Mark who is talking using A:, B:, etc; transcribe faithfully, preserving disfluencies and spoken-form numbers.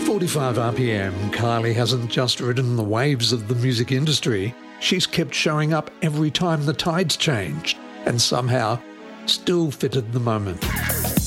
A: forty-five R P M, Kylie hasn't just ridden the waves of the music industry. She's kept showing up every time the tides changed and somehow still fitted the moment.